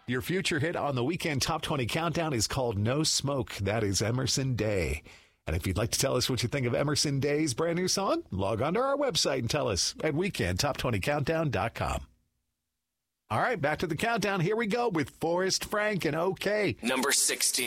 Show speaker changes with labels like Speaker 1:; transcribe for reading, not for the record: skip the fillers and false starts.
Speaker 1: Your future hit on the Weekend Top 20 Countdown is called No Smoke. That is Emerson Day. And if you'd like to tell us what you think of Emerson Day's brand new song, log on to our website and tell us at weekendtop20countdown.com. All right, back to the countdown. Here we go with Forrest Frank and OK.
Speaker 2: Number 16.